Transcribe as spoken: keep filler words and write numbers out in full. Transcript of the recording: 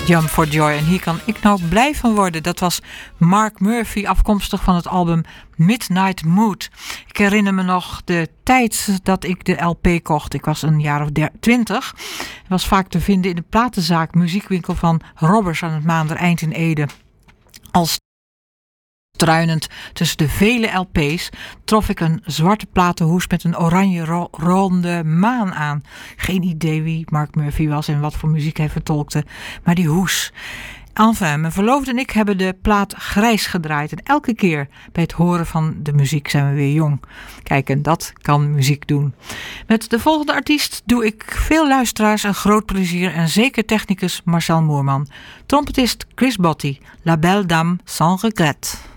Jump for Joy. En hier kan ik nou blij van worden. Dat was Mark Murphy, afkomstig van het album Midnight Mood. Ik herinner me nog de tijd dat ik de L P kocht. Ik was een jaar of twintig. Het was vaak te vinden in de platenzaak muziekwinkel van Robbers aan het Maandereind in Ede. Als struinend tussen de vele L P's trof ik een zwarte platenhoes met een oranje ro- ronde maan aan. Geen idee wie Mark Murphy was en wat voor muziek hij vertolkte, maar die hoes. Enfin, mijn verloofde en ik hebben de plaat grijs gedraaid. En elke keer bij het horen van de muziek zijn we weer jong. Kijk, en dat kan muziek doen. Met de volgende artiest doe ik veel luisteraars een groot plezier. En zeker technicus Marcel Moerman. Trompetist Chris Botti. La Belle Dame sans regret.